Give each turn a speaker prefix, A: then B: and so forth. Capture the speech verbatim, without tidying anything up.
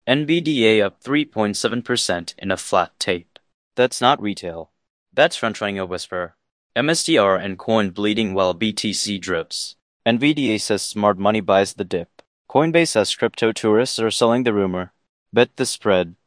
A: N V D A up three point seven percent in a flat tape. That's not retail. That's front-running a whisper. M S T R and coin bleeding while B T C drips. N V D A says smart money buys the dip. Coinbase says crypto tourists are selling the rumor. Bet the spread.